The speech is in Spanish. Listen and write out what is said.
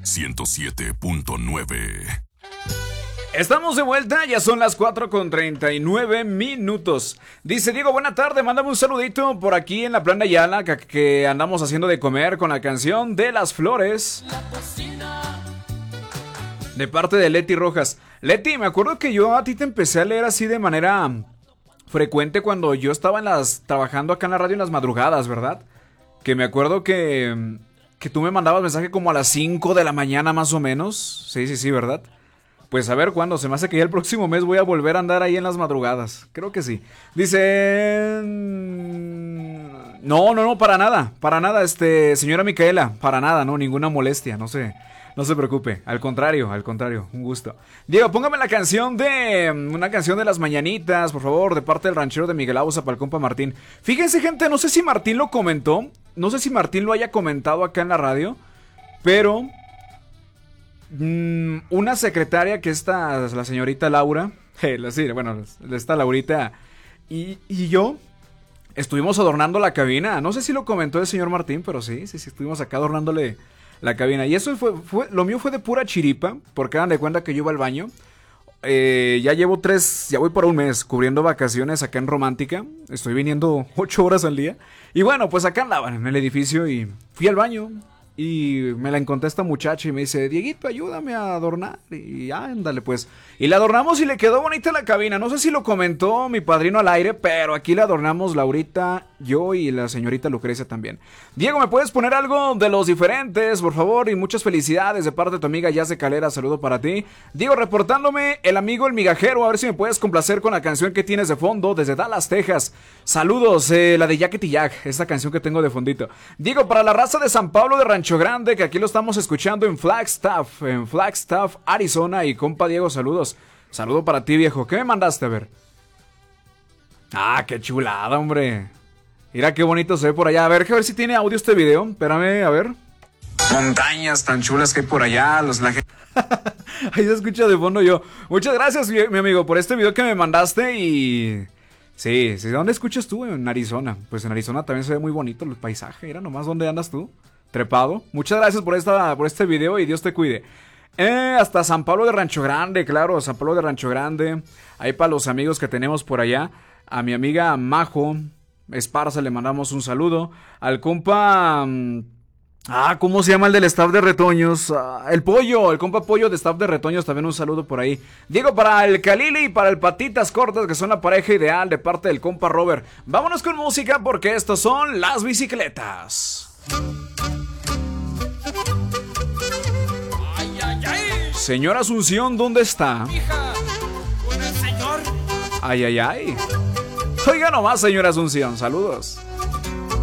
107.9. Estamos de vuelta, ya son las 4:39. Dice Diego, buena tarde, mándame un saludito por aquí en la Plan de Ayala que andamos haciendo de comer con la canción de las flores. De parte de Leti Rojas. Leti, me acuerdo que yo a ti te empecé a leer así de manera frecuente cuando yo estaba trabajando acá en la radio en las madrugadas, ¿verdad? Que me acuerdo que tú me mandabas mensaje como a las 5 de la mañana más o menos. Sí, ¿verdad? Pues a ver cuándo, se me hace que ya el próximo mes voy a volver a andar ahí en las madrugadas. Creo que sí. Dice... No, para nada, señora Micaela, para nada, no, ninguna molestia, no se preocupe, al contrario, un gusto. Diego, póngame una canción de las mañanitas, por favor, de parte del ranchero de Miguel Ausa para el compa Martín. Fíjense, gente, no sé si Martín lo comentó, no sé si Martín lo haya comentado acá en la radio, pero... una secretaria que está, la señorita Laura, esta Laurita y yo estuvimos adornando la cabina. No sé si lo comentó el señor Martín, pero sí, estuvimos acá adornándole la cabina. Y eso fue lo mío fue de pura chiripa, porque hagan de cuenta que yo iba al baño. Ya voy por un mes cubriendo vacaciones acá en Romántica. Estoy viniendo 8 horas al día. Y bueno, pues acá andaban en el edificio y fui al baño. Y me la encontré esta muchacha y me dice, Dieguito, ayúdame a adornar. Y ándale pues. Y la adornamos y le quedó bonita la cabina. No sé si lo comentó mi padrino al aire, pero aquí la adornamos Laurita, yo y la señorita Lucrecia también. Diego, ¿me puedes poner algo de Los Diferentes, por favor? Y muchas felicidades de parte de tu amiga Yase Calera, saludo para ti. Diego, reportándome el amigo El Migajero, a ver si me puedes complacer con la canción que tienes de fondo desde Dallas, Texas. Saludos, la de Jacket y Jack, esta canción que tengo de fondito. Diego, para la raza de San Pablo de Rancho Grande, que aquí lo estamos escuchando en Flagstaff, Arizona. Y compa Diego, saludos. Saludo para ti, viejo. ¿Qué me mandaste a ver? Ah, qué chulada, hombre. Mira qué bonito se ve por allá. A ver si tiene audio este video. Espérame, a ver. Montañas tan chulas que hay por allá. Ahí se escucha de fondo yo. Muchas gracias, mi amigo, por este video que me mandaste. Y... Sí, ¿dónde escuchas tú? En Arizona. Pues en Arizona también se ve muy bonito el paisaje. Mira nomás dónde andas tú. Trepado. Muchas gracias por este video y Dios te cuide. Hasta San Pablo de Rancho Grande, claro, San Pablo de Rancho Grande. Ahí para los amigos que tenemos por allá. A mi amiga Majo Esparza le mandamos un saludo. Al compa... ¿cómo se llama el del staff de Retoños? El compa Pollo de staff de Retoños, también un saludo por ahí. Diego, para el Kalili y para el Patitas Cortas, que son la pareja ideal de parte del compa Robert. Vámonos con música porque estos son Las Bicicletas. Señora Asunción, ¿dónde está? Hija, con el señor. Ay. Oiga nomás, señora Asunción, saludos.